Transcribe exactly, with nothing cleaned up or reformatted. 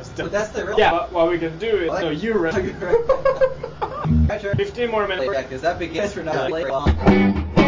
was done. But that's the real. Yeah, but what we can do is What? no, you run. Gotcha. Fifteen more minutes. Yeah, because that begins for not.